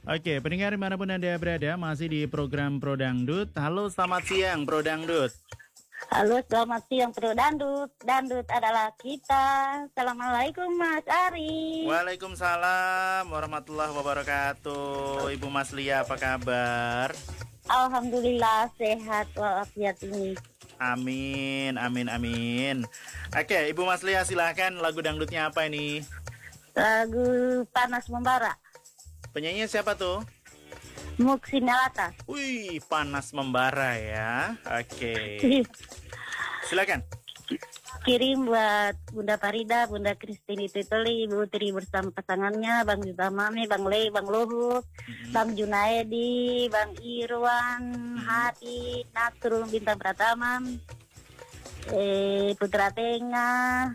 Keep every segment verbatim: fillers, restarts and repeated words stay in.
Oke, pendengar dimanapun Anda berada, masih di program Pro Dangdut. Halo, selamat siang Pro Dangdut. Halo, selamat siang Pro Dangdut. Dangdut adalah kita. Assalamualaikum Mas Ari. Waalaikumsalam warahmatullahi wabarakatuh. Ibu Mas Lia, apa kabar? Alhamdulillah sehat walafiat ini. Amin, amin, amin. Oke, Ibu Mas Lia, silahkan lagu dangdutnya apa ini? Lagu Panas Membara. Penyanyinya siapa tuh? Muksin Alata. Wih, Panas Membara ya. Oke. Silakan. Kirim buat Bunda Farida, Bunda Christine Titoli, Ibu Tri bersama pasangannya, Bang Yuta Mame, Bang Le, Bang Luhut, mm-hmm. Bang Junaedi, Bang Irwan, mm-hmm. Hati, Nasrul, Bintang Pratama, eh, Putra Tengah,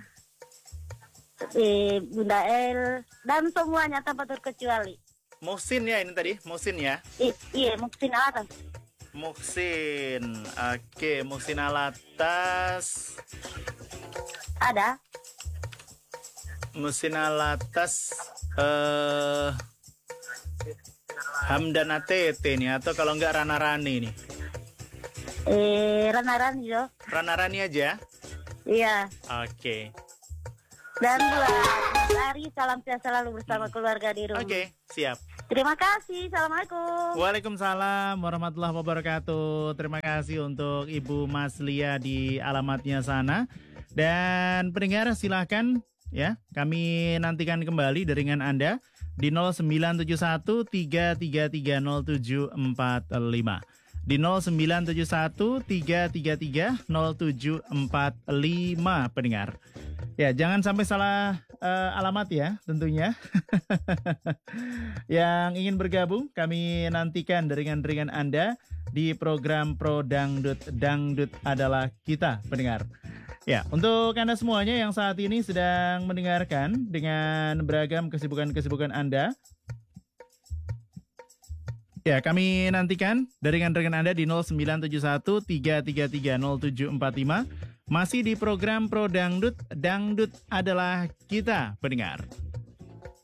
eh, Bunda El, dan semuanya tanpa terkecuali. Muhsin ya ini tadi, Muhsin ya? I- iya, Muksin Alatas. Muhsin, oke, Muhsin Alatas. Ada. Muhsin Alatas, eh, Hamdana Tete nih, atau kalau enggak Rana Rani nih? Eh, Rana Rani yo. Rana Rani aja? Iya. Oke. Dan buat Mas Ari, salam sehat selalu bersama hmm. keluarga di rumah. Oke, siap. Terima kasih, Assalamualaikum. Waalaikumsalam warahmatullahi wabarakatuh. Terima kasih untuk Ibu Mas Lia di alamatnya sana. Dan pendengar silahkan ya, kami nantikan kembali jaringan Anda di nol sembilan tujuh satu tiga tiga tiga nol tujuh empat lima. Di nol sembilan tujuh satu tiga tiga tiga nol tujuh empat lima pendengar. Ya, jangan sampai salah uh, alamat ya tentunya. Yang ingin bergabung, kami nantikan jaringan-jaringan Anda di program Pro Dangdut. Dangdut adalah kita, pendengar. Ya, untuk Anda semuanya yang saat ini sedang mendengarkan dengan beragam kesibukan-kesibukan Anda, ya, kami nantikan jaringan-jaringan Anda di nol sembilan tujuh satu tiga tiga tiga nol tujuh empat lima. Masih di program Pro Dangdut. Dangdut adalah kita, pendengar.